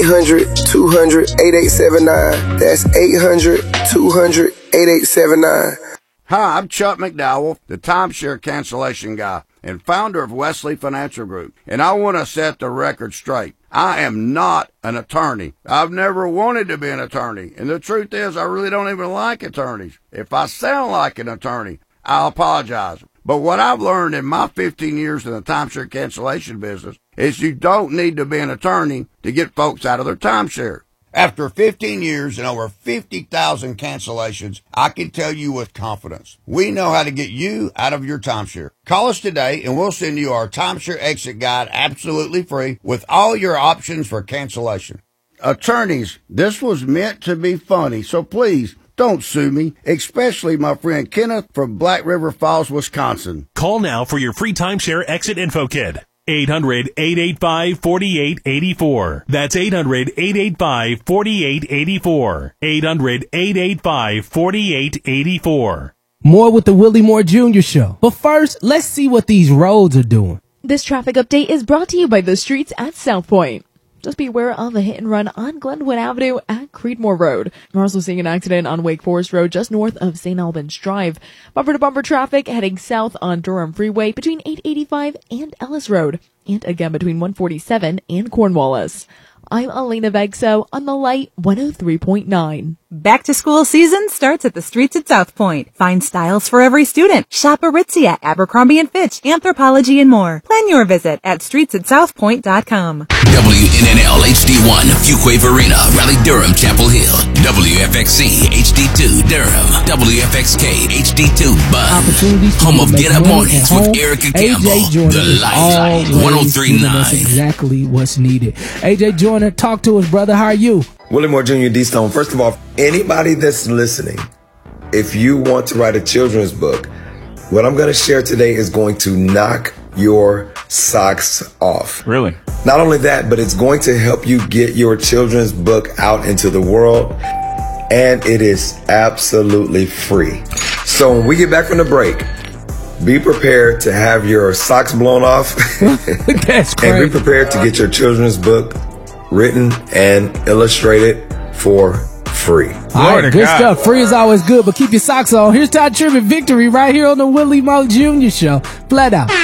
800-200-8879. That's 800-200-8879. Hi, I'm Chuck McDowell, the timeshare cancellation guy and founder of Wesley Financial Group, and I want to set the record straight. I am not an attorney. I've never wanted to be an attorney, and the truth is I really don't even like attorneys. If I sound like an attorney, I'll apologize. But what I've learned in my 15 years in the timeshare cancellation business is you don't need to be an attorney to get folks out of their timeshare. After 15 years and over 50,000 cancellations, I can tell you with confidence, we know how to get you out of your timeshare. Call us today and we'll send you our timeshare exit guide absolutely free with all your options for cancellation. Attorneys, this was meant to be funny, so please don't sue me, especially my friend Kenneth from Black River Falls, Wisconsin. Call now for your free timeshare exit info kit. 800-885-4884. That's 800-885-4884. 800-885-4884. More with the Willie Moore Jr. Show. But first, let's see what these roads are doing. This traffic update is brought to you by the streets at South Point. Just be aware of a hit and run on Glenwood Avenue at Creedmoor Road. We're also seeing an accident on Wake Forest Road just north of St. Albans Drive. Bumper-to-bumper traffic heading south on Durham Freeway between 885 and Ellis Road. And again between 147 and Cornwallis. I'm Elena Vegso on the Light 103.9. Back to school season starts at the streets at South Point. Find styles for every student. Shop Aritzia, Abercrombie & Fitch, Anthropologie, and more. Plan your visit at streetsatsouthpoint.com. WNNL HD1, Fuquay Arena, Raleigh, Durham, Chapel Hill. WFXC HD2, Durham. WFXK HD2, Bud. Home of Get Up Mornings with Erica Campbell. The Light 103.9. That's exactly what's needed. AJ Joyner, talk to us, brother. How are you? Willie Moore Jr. D-Stone. First of all, anybody that's listening, if you want to write a children's book, what I'm going to share today is going to knock your socks off. Really? Not only that, but it's going to help you get your children's book out into the world, and it is absolutely free. So when we get back from the break, be prepared to have your socks blown off. That's crazy. And be prepared to get your children's book written and illustrated for free. All right, good stuff. Free is always good, but keep your socks on. Here's Todd Tribbett, Victory, right here on the Willie Moore Jr. Show. Flat out.